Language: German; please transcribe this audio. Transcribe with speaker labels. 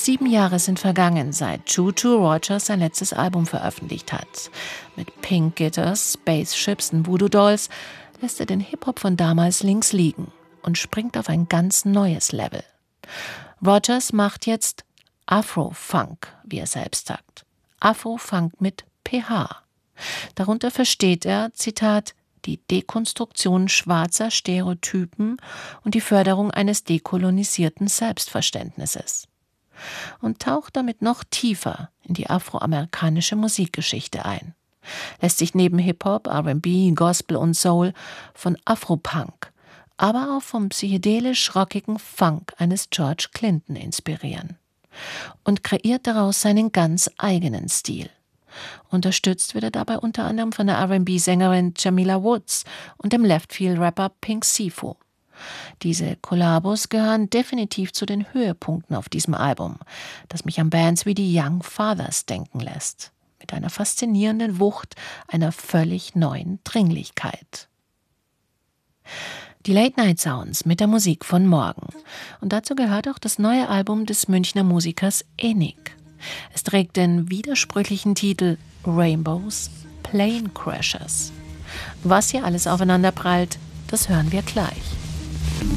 Speaker 1: 7 Jahre sind vergangen, seit Juju Rogers sein letztes Album veröffentlicht hat. Mit Pink Guitars, Spaceships und Voodoo Dolls lässt er den Hip-Hop von damals links liegen und springt auf ein ganz neues Level. Rogers macht jetzt Afro-Funk, wie er selbst sagt. Afro-Funk mit PH. Darunter versteht er, Zitat, die Dekonstruktion schwarzer Stereotypen und die Förderung eines dekolonisierten Selbstverständnisses. Und taucht damit noch tiefer in die afroamerikanische Musikgeschichte ein. Lässt sich neben Hip-Hop, R&B, Gospel und Soul von Afropunk, aber auch vom psychedelisch-rockigen Funk eines George Clinton inspirieren. Und kreiert daraus seinen ganz eigenen Stil. Unterstützt wird er dabei unter anderem von der R&B-Sängerin Jamila Woods und dem Leftfield-Rapper Pink Sifu. Diese Kollabos gehören definitiv zu den Höhepunkten auf diesem Album, das mich an Bands wie die Young Fathers denken lässt. Mit einer faszinierenden Wucht, einer völlig neuen Dringlichkeit. Die Late-Night-Sounds mit der Musik von morgen. Und dazu gehört auch das neue Album des Münchner Musikers Enik. Es trägt den widersprüchlichen Titel Rainbows, Plane Crashers. Was hier alles aufeinander prallt, das hören wir gleich.